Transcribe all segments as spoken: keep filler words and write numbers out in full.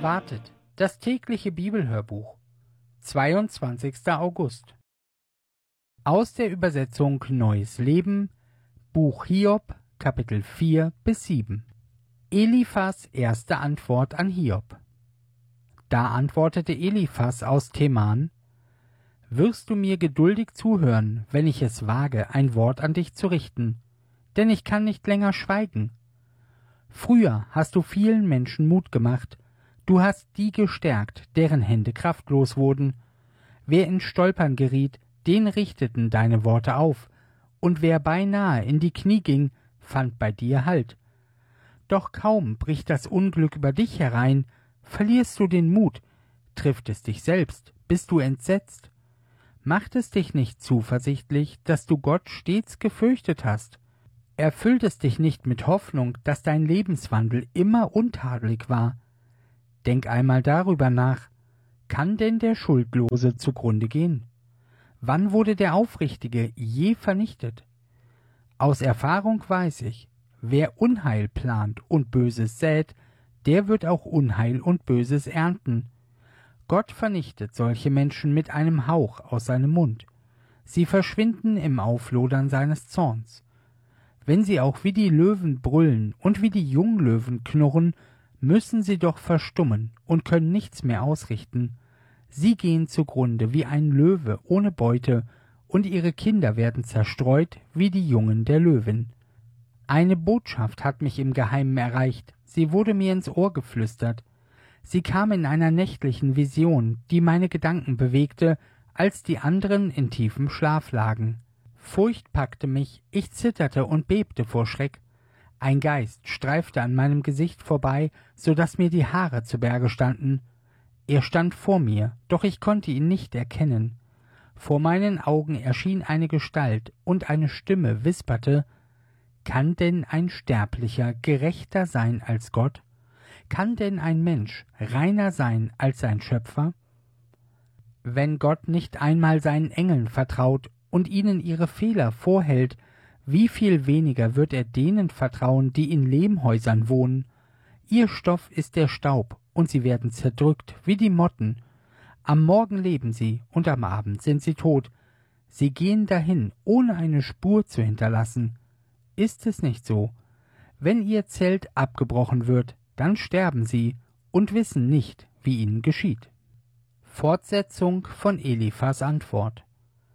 erwartet, das tägliche Bibelhörbuch, zweiundzwanzigster August. Aus der Übersetzung Neues Leben, Buch Hiob, Kapitel vier bis sieben. Eliphas erste Antwort an Hiob. Da antwortete Eliphas aus Teman: Wirst du mir geduldig zuhören, wenn ich es wage, ein Wort an dich zu richten? Denn ich kann nicht länger schweigen. Früher hast du vielen Menschen Mut gemacht, du hast die gestärkt, deren Hände kraftlos wurden. Wer in Stolpern geriet, den richteten deine Worte auf, und wer beinahe in die Knie ging, fand bei dir Halt. Doch kaum bricht das Unglück über dich herein, verlierst du den Mut, trifft es dich selbst, bist du entsetzt. Macht es dich nicht zuversichtlich, dass du Gott stets gefürchtet hast? Erfüllt es dich nicht mit Hoffnung, dass dein Lebenswandel immer untadelig war? Denk einmal darüber nach. Kann denn der Schuldlose zugrunde gehen? Wann wurde der Aufrichtige je vernichtet? Aus Erfahrung weiß ich, wer Unheil plant und Böses sät, der wird auch Unheil und Böses ernten. Gott vernichtet solche Menschen mit einem Hauch aus seinem Mund. Sie verschwinden im Auflodern seines Zorns. Wenn sie auch wie die Löwen brüllen und wie die Junglöwen knurren, müssen sie doch verstummen und können nichts mehr ausrichten. Sie gehen zugrunde wie ein Löwe ohne Beute, und ihre Kinder werden zerstreut wie die Jungen der Löwin. Eine Botschaft hat mich im Geheimen erreicht, sie wurde mir ins Ohr geflüstert. Sie kam in einer nächtlichen Vision, die meine Gedanken bewegte, als die anderen in tiefem Schlaf lagen. Furcht packte mich, ich zitterte und bebte vor Schreck. Ein Geist streifte an meinem Gesicht vorbei, so daß mir die Haare zu Berge standen. Er stand vor mir, doch ich konnte ihn nicht erkennen. Vor meinen Augen erschien eine Gestalt, und eine Stimme wisperte: Kann denn ein Sterblicher gerechter sein als Gott? Kann denn ein Mensch reiner sein als sein Schöpfer? Wenn Gott nicht einmal seinen Engeln vertraut und ihnen ihre Fehler vorhält, wie viel weniger wird er denen vertrauen, die in Lehmhäusern wohnen? Ihr Stoff ist der Staub, und sie werden zerdrückt wie die Motten. Am Morgen leben sie, und am Abend sind sie tot. Sie gehen dahin, ohne eine Spur zu hinterlassen. Ist es nicht so? Wenn ihr Zelt abgebrochen wird, dann sterben sie und wissen nicht, wie ihnen geschieht. Fortsetzung von Eliphas Antwort.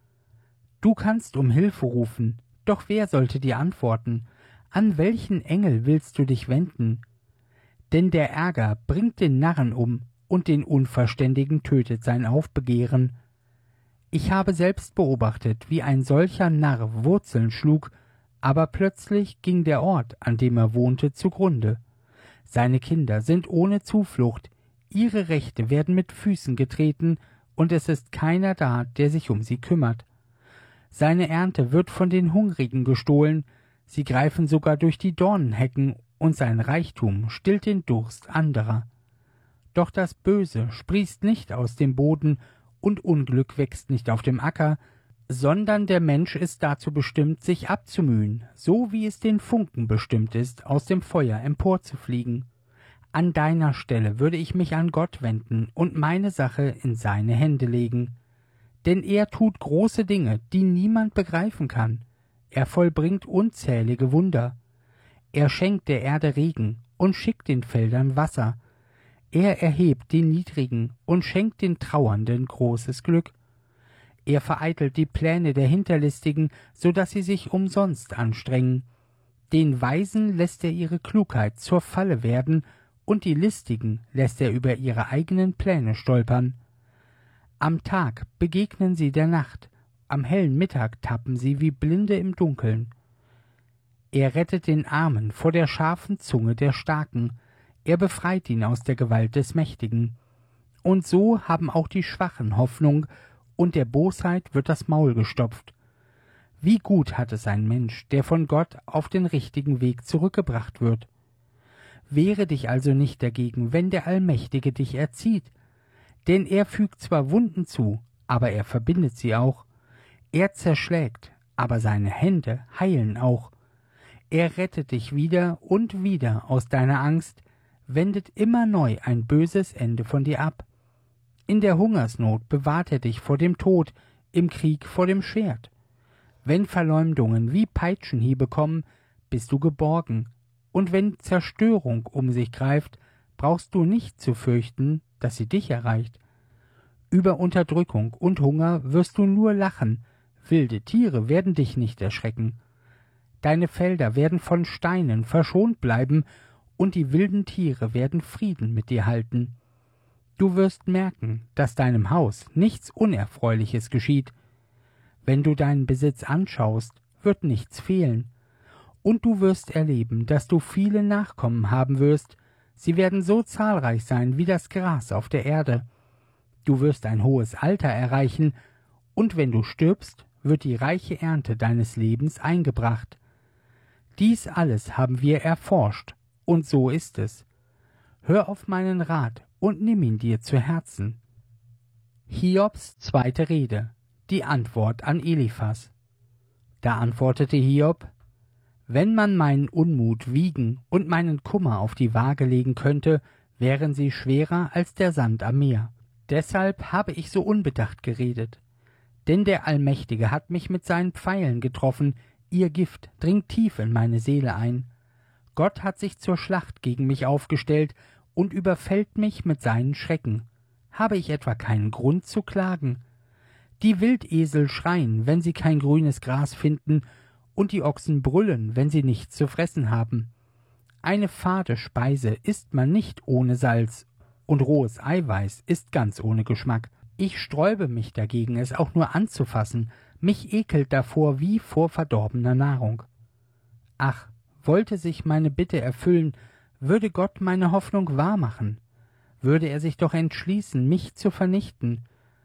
Du kannst um Hilfe rufen, doch wer sollte dir antworten? An welchen Engel willst du dich wenden? Denn der Ärger bringt den Narren um, und den Unverständigen tötet sein Aufbegehren. Ich habe selbst beobachtet, wie ein solcher Narr Wurzeln schlug, aber plötzlich ging der Ort, an dem er wohnte, zugrunde. Seine Kinder sind ohne Zuflucht, ihre Rechte werden mit Füßen getreten, und es ist keiner da, der sich um sie kümmert. Seine Ernte wird von den Hungrigen gestohlen, sie greifen sogar durch die Dornenhecken, und sein Reichtum stillt den Durst anderer. Doch das Böse sprießt nicht aus dem Boden, und Unglück wächst nicht auf dem Acker, sondern der Mensch ist dazu bestimmt, sich abzumühen, so wie es den Funken bestimmt ist, aus dem Feuer emporzufliegen. An deiner Stelle würde ich mich an Gott wenden und meine Sache in seine Hände legen. Denn er tut große Dinge, die niemand begreifen kann. Er vollbringt unzählige Wunder. Er schenkt der Erde Regen und schickt den Feldern Wasser. Er erhebt den Niedrigen und schenkt den Trauernden großes Glück. Er vereitelt die Pläne der Hinterlistigen, so daß sie sich umsonst anstrengen. Den Weisen lässt er ihre Klugheit zur Falle werden, und die Listigen lässt er über ihre eigenen Pläne stolpern. Am Tag begegnen sie der Nacht, am hellen Mittag tappen sie wie Blinde im Dunkeln. Er rettet den Armen vor der scharfen Zunge der Starken, er befreit ihn aus der Gewalt des Mächtigen. Und so haben auch die Schwachen Hoffnung, und der Bosheit wird das Maul gestopft. Wie gut hat es ein Mensch, der von Gott auf den richtigen Weg zurückgebracht wird. Wehre dich also nicht dagegen, wenn der Allmächtige dich erzieht. Denn er fügt zwar Wunden zu, aber er verbindet sie auch. Er zerschlägt, aber seine Hände heilen auch. Er rettet dich wieder und wieder aus deiner Angst, wendet immer neu ein böses Ende von dir ab. In der Hungersnot bewahrt er dich vor dem Tod, im Krieg vor dem Schwert. Wenn Verleumdungen wie Peitschenhiebe kommen, bist du geborgen, und wenn Zerstörung um sich greift, brauchst du nicht zu fürchten, dass sie dich erreicht. Über Unterdrückung und Hunger wirst du nur lachen, wilde Tiere werden dich nicht erschrecken. Deine Felder werden von Steinen verschont bleiben, und die wilden Tiere werden Frieden mit dir halten. Du wirst merken, dass deinem Haus nichts Unerfreuliches geschieht. Wenn du deinen Besitz anschaust, wird nichts fehlen. Und du wirst erleben, dass du viele Nachkommen haben wirst. Sie werden so zahlreich sein wie das Gras auf der Erde. Du wirst ein hohes Alter erreichen, und wenn du stirbst, wird die reiche Ernte deines Lebens eingebracht. Dies alles haben wir erforscht, und so ist es. Hör auf meinen Rat und nimm ihn dir zu Herzen. Hiobs zweite Rede, die Antwort an Eliphas. Da antwortete Hiob: Wenn man meinen Unmut wiegen und meinen Kummer auf die Waage legen könnte, wären sie schwerer als der Sand am Meer. Deshalb habe ich so unbedacht geredet. Denn der Allmächtige hat mich mit seinen Pfeilen getroffen, ihr Gift dringt tief in meine Seele ein. Gott hat sich zur Schlacht gegen mich aufgestellt und überfällt mich mit seinen Schrecken. Habe ich etwa keinen Grund zu klagen? Die Wildesel schreien, wenn sie kein grünes Gras finden, und die Ochsen brüllen, wenn sie nichts zu fressen haben. Eine fade Speise isst man nicht ohne Salz, und rohes Eiweiß ist ganz ohne Geschmack. Ich sträube mich dagegen, es auch nur anzufassen, mich ekelt davor wie vor verdorbener Nahrung. Ach, wollte sich meine Bitte erfüllen, würde Gott meine Hoffnung wahrmachen, würde er sich doch entschließen, mich zu vernichten.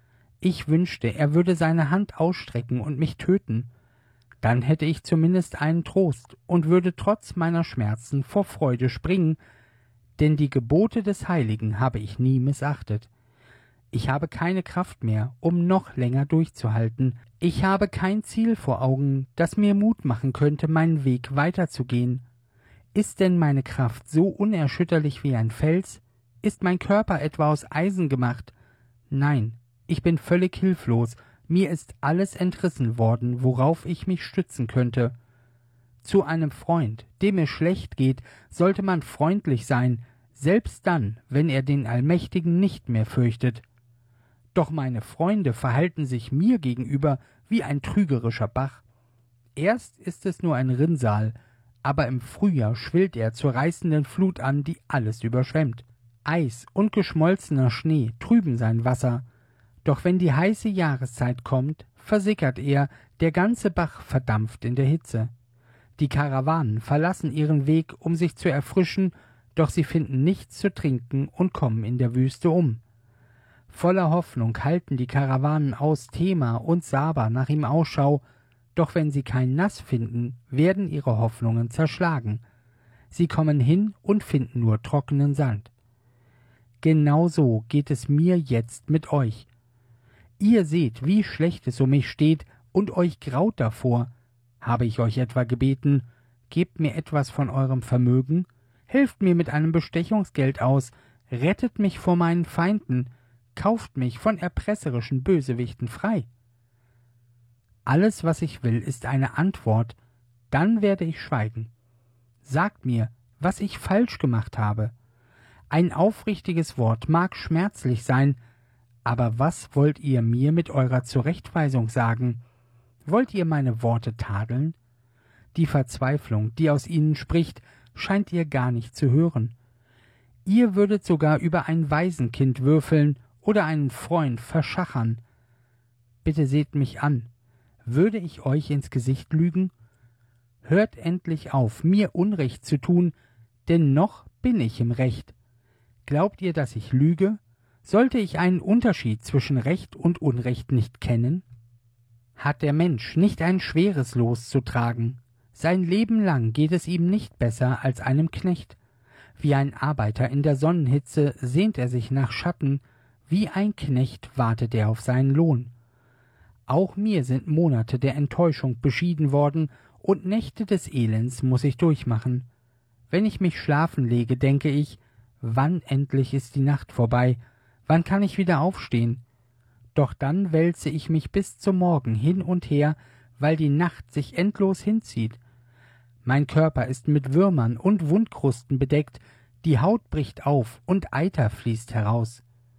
Ich wünschte, er würde seine Hand ausstrecken und mich töten. Dann hätte ich zumindest einen Trost und würde trotz meiner Schmerzen vor Freude springen, denn die Gebote des Heiligen habe ich nie missachtet. Ich habe keine Kraft mehr, um noch länger durchzuhalten. Ich habe kein Ziel vor Augen, das mir Mut machen könnte, meinen Weg weiterzugehen. Ist denn meine Kraft so unerschütterlich wie ein Fels? Ist mein Körper etwa aus Eisen gemacht? Nein, ich bin völlig hilflos. Mir ist alles entrissen worden, worauf ich mich stützen könnte. Zu einem Freund, dem es schlecht geht, sollte man freundlich sein, selbst dann, wenn er den Allmächtigen nicht mehr fürchtet. Doch meine Freunde verhalten sich mir gegenüber wie ein trügerischer Bach. Erst ist es nur ein Rinnsal, aber im Frühjahr schwillt er zur reißenden Flut an, die alles überschwemmt. Eis und geschmolzener Schnee trüben sein Wasser, doch wenn die heiße Jahreszeit kommt, versickert er, der ganze Bach verdampft in der Hitze. Die Karawanen verlassen ihren Weg, um sich zu erfrischen, doch sie finden nichts zu trinken und kommen in der Wüste um. Voller Hoffnung halten die Karawanen aus Tema und Saba nach ihm Ausschau, doch wenn sie kein Nass finden, werden ihre Hoffnungen zerschlagen. Sie kommen hin und finden nur trockenen Sand. Genauso geht es mir jetzt mit euch. Ihr seht, wie schlecht es um mich steht, und euch graut davor. Habe ich euch etwa gebeten, gebt mir etwas von eurem Vermögen, helft mir mit einem Bestechungsgeld aus, rettet mich vor meinen Feinden, kauft mich von erpresserischen Bösewichten frei. Alles, was ich will, ist eine Antwort, dann werde ich schweigen. Sagt mir, was ich falsch gemacht habe. Ein aufrichtiges Wort mag schmerzlich sein, aber was wollt ihr mir mit eurer Zurechtweisung sagen? Wollt ihr meine Worte tadeln? Die Verzweiflung, die aus ihnen spricht, scheint ihr gar nicht zu hören. Ihr würdet sogar über ein Waisenkind würfeln oder einen Freund verschachern. Bitte seht mich an. Würde ich euch ins Gesicht lügen? Hört endlich auf, mir Unrecht zu tun, denn noch bin ich im Recht. Glaubt ihr, dass ich lüge? Sollte ich einen Unterschied zwischen Recht und Unrecht nicht kennen? Hat der Mensch nicht ein schweres Los zu tragen? Sein Leben lang geht es ihm nicht besser als einem Knecht. Wie ein Arbeiter in der Sonnenhitze sehnt er sich nach Schatten, wie ein Knecht wartet er auf seinen Lohn. Auch mir sind Monate der Enttäuschung beschieden worden, und Nächte des Elends muß ich durchmachen. Wenn ich mich schlafen lege, denke ich, wann endlich ist die Nacht vorbei, wann kann ich wieder aufstehen? Doch dann wälze ich mich bis zum Morgen hin und her, weil die Nacht sich endlos hinzieht. Mein Körper ist mit Würmern und Wundkrusten bedeckt, die Haut bricht auf und Eiter fließt heraus.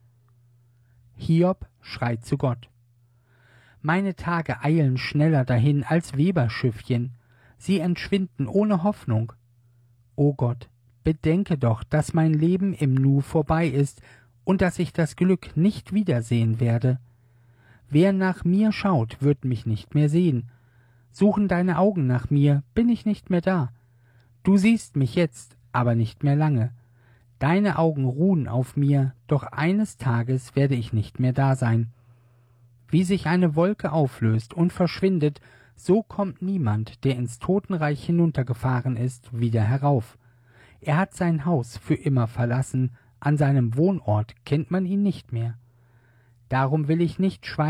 Hiob schreit zu Gott. Meine Tage eilen schneller dahin als Weberschiffchen, sie entschwinden ohne Hoffnung. O Gott, bedenke doch, dass mein Leben im Nu vorbei ist und dass ich das Glück nicht wiedersehen werde. Wer nach mir schaut, wird mich nicht mehr sehen. Suchen deine Augen nach mir, bin ich nicht mehr da. Du siehst mich jetzt, aber nicht mehr lange. Deine Augen ruhen auf mir, doch eines Tages werde ich nicht mehr da sein. Wie sich eine Wolke auflöst und verschwindet, so kommt niemand, der ins Totenreich hinuntergefahren ist, wieder herauf. Er hat sein Haus für immer verlassen, an seinem Wohnort kennt man ihn nicht mehr. Darum will ich nicht schweigen,